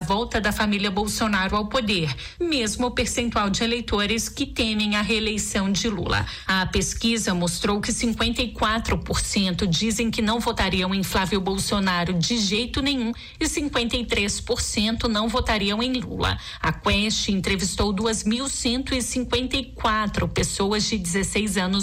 volta da família Bolsonaro ao poder, mesmo o percentual de eleitores que temem a reeleição de Lula. A pesquisa mostrou que 54% dizem que não votariam em Flávio Bolsonaro de jeito nenhum e 53% não votariam em Lula. A Quest entrevistou 2.154 pessoas de 16 anos